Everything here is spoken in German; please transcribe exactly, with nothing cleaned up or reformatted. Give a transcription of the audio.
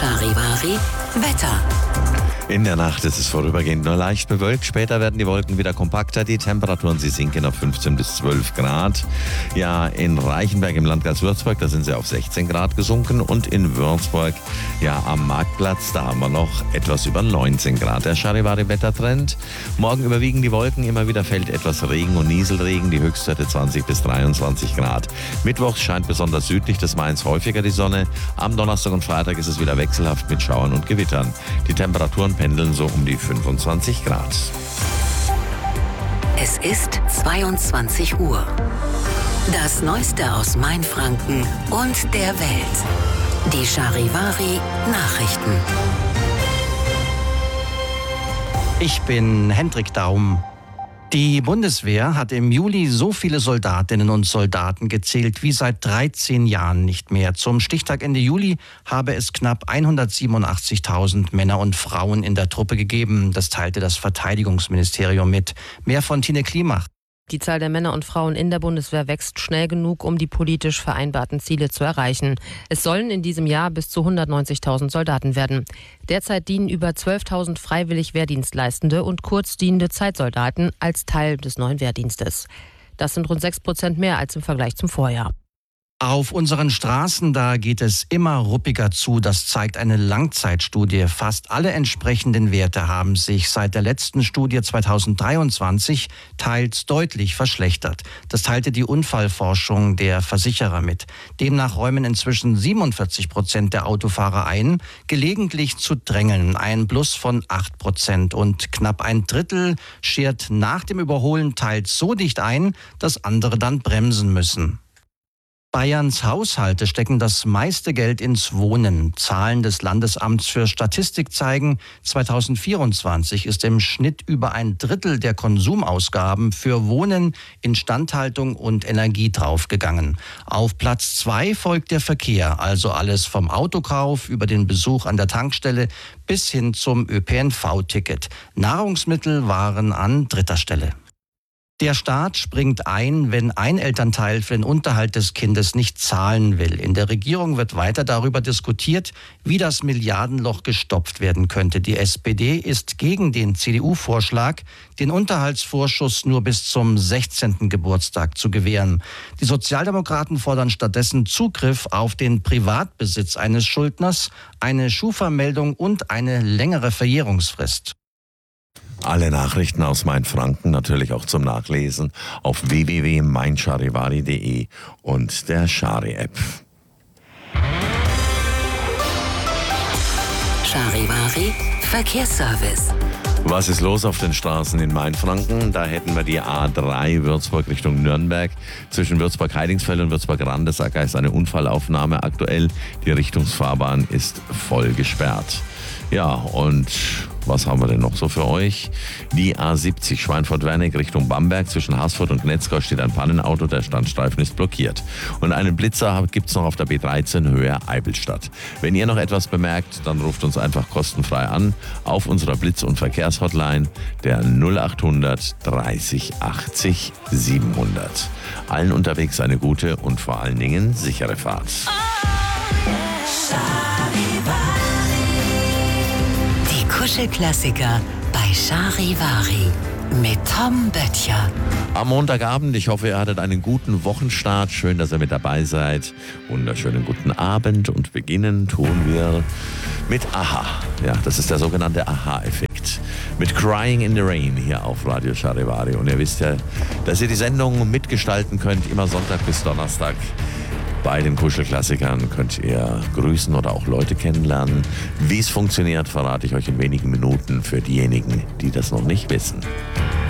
Charivari Wetter. In der Nacht ist es vorübergehend nur leicht bewölkt. Später werden die Wolken wieder kompakter. Die Temperaturen, sie sinken auf fünfzehn bis zwölf Grad. Ja, in Reichenberg im Landkreis Würzburg, da sind sie auf sechzehn Grad gesunken. Und in Würzburg, ja, am Marktplatz, da haben wir noch etwas über neunzehn Grad. Der Charivari-Wettertrend. Morgen überwiegen die Wolken. Immer wieder fällt etwas Regen und Nieselregen. Die Höchstwerte zwanzig bis dreiundzwanzig Grad. Mittwochs scheint besonders südlich des Mains häufiger die Sonne. Am Donnerstag und Freitag ist es wieder wechselhaft mit Schauern und Gewittern. Die Temperaturen pendeln so um die fünfundzwanzig Grad. Es ist zweiundzwanzig Uhr. Das Neueste aus Mainfranken und der Welt. Die Charivari Nachrichten. Ich bin Hendrik Daum. Die Bundeswehr hat im Juli so viele Soldatinnen und Soldaten gezählt wie seit dreizehn Jahren nicht mehr. Zum Stichtag Ende Juli habe es knapp hundertsiebenundachtzigtausend Männer und Frauen in der Truppe gegeben. Das teilte das Verteidigungsministerium mit. Mehr von Tine Klimach. Die Zahl der Männer und Frauen in der Bundeswehr wächst schnell genug, um die politisch vereinbarten Ziele zu erreichen. Es sollen in diesem Jahr bis zu hundertneunzigtausend Soldaten werden. Derzeit dienen über zwölftausend freiwillig Wehrdienstleistende und kurzdienende Zeitsoldaten als Teil des neuen Wehrdienstes. Das sind rund sechs Prozent mehr als im Vergleich zum Vorjahr. Auf unseren Straßen, da geht es immer ruppiger zu. Das zeigt eine Langzeitstudie. Fast alle entsprechenden Werte haben sich seit der letzten Studie zweitausenddreiundzwanzig teils deutlich verschlechtert. Das teilte die Unfallforschung der Versicherer mit. Demnach räumen inzwischen siebenundvierzig Prozent der Autofahrer ein, gelegentlich zu drängeln. Ein Plus von acht Prozent. Und knapp ein Drittel schert nach dem Überholen teils so dicht ein, dass andere dann bremsen müssen. Bayerns Haushalte stecken das meiste Geld ins Wohnen. Zahlen des Landesamts für Statistik zeigen, zweitausendvierundzwanzig ist im Schnitt über ein Drittel der Konsumausgaben für Wohnen, Instandhaltung und Energie draufgegangen. Auf Platz zwei folgt der Verkehr, also alles vom Autokauf über den Besuch an der Tankstelle bis hin zum Ö P N V-Ticket. Nahrungsmittel waren an dritter Stelle. Der Staat springt ein, wenn ein Elternteil für den Unterhalt des Kindes nicht zahlen will. In der Regierung wird weiter darüber diskutiert, wie das Milliardenloch gestopft werden könnte. Die S P D ist gegen den C D U-Vorschlag, den Unterhaltsvorschuss nur bis zum sechzehnten Geburtstag zu gewähren. Die Sozialdemokraten fordern stattdessen Zugriff auf den Privatbesitz eines Schuldners, eine Schufa-Meldung und eine längere Verjährungsfrist. Alle Nachrichten aus Mainfranken natürlich auch zum Nachlesen auf w w w punkt mein charivari punkt d e und der Chari-App. Charivari Verkehrsservice. Was ist los auf den Straßen in Mainfranken? Da hätten wir die A drei Würzburg Richtung Nürnberg. Zwischen Würzburg-Heidingsfeld und Würzburg-Randesacker ist eine Unfallaufnahme aktuell. Die Richtungsfahrbahn ist voll gesperrt. Ja, und was haben wir denn noch so für euch? Die A siebzig Schweinfurt-Wernig Richtung Bamberg. Zwischen Haßfurt und Gnetzgau steht ein Pannenauto, der Standstreifen ist blockiert. Und einen Blitzer gibt es noch auf der B dreizehn Höhe Eibilstadt. Wenn ihr noch etwas bemerkt, dann ruft uns einfach kostenfrei an auf unserer Blitz- und Verkehrshotline der null achthundert dreißig achtzig siebenhundert. Allen unterwegs eine gute und vor allen Dingen sichere Fahrt. Kuschelklassiker bei Charivari mit Tom Böttcher. Am Montagabend, ich hoffe, ihr hattet einen guten Wochenstart. Schön, dass ihr mit dabei seid. Wunderschönen guten Abend und beginnen tun wir mit Aha. Ja, das ist der sogenannte Aha-Effekt. Mit Crying in the Rain hier auf Radio Charivari. Und ihr wisst ja, dass ihr die Sendung mitgestalten könnt, immer Sonntag bis Donnerstag. Bei den Kuschelklassikern könnt ihr grüßen oder auch Leute kennenlernen. Wie es funktioniert, verrate ich euch in wenigen Minuten für diejenigen, die das noch nicht wissen.